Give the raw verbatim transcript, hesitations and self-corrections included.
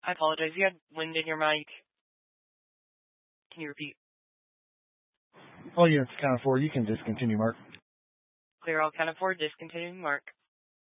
I apologize. You had wind in your mic. Can you repeat? All units count of four. You can discontinue, Mark. Clear all count of four. Discontinuing, Mark.